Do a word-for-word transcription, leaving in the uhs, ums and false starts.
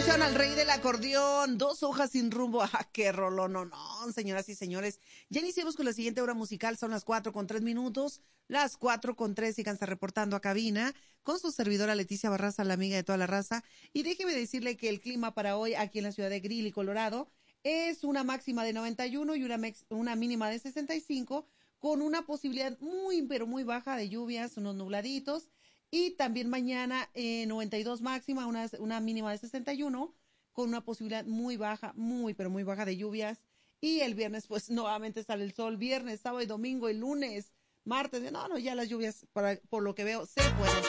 escucharon al rey del acordeón, Dos hojas sin rumbo. ¡Ah, qué rolón! No, no, señoras y señores. Ya iniciamos con la siguiente hora musical, son las cuatro con tres minutos. Las cuatro con tres, síganse reportando a cabina con su servidora Leticia Barraza, la amiga de toda la raza. Y déjeme decirle que el clima para hoy aquí en la ciudad de Greeley, Colorado, es una máxima de noventa y uno y una, mex, una mínima de sesenta y cinco, con una posibilidad muy, pero muy baja de lluvias, unos nubladitos. Y también mañana eh, noventa y dos máxima, una, una mínima de sesenta y uno, con una posibilidad muy baja, muy, pero muy baja de lluvias. Y el viernes, pues nuevamente sale el sol, viernes, sábado y domingo, y lunes, martes, no, no, ya las lluvias, para, por lo que veo, se pueden